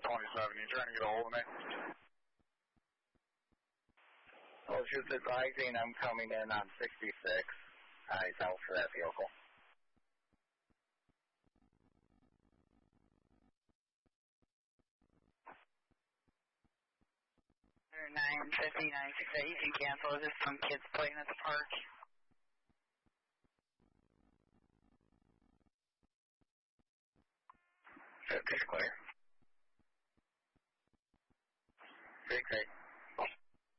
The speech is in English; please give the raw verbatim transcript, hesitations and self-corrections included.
twenty-seven. You trying to get a hold of me? Well, just advising I'm coming in on sixty-six. Eyes out for that vehicle. nine fifty, nine sixty-eight, you can cancel. There's some kids playing at the park. fifty's clear.